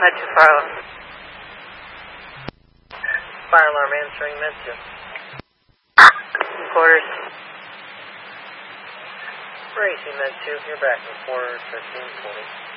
fire alarm. Fire alarm answering Med 2. Quarters. Racing Med 2, you're back in quarter 1340.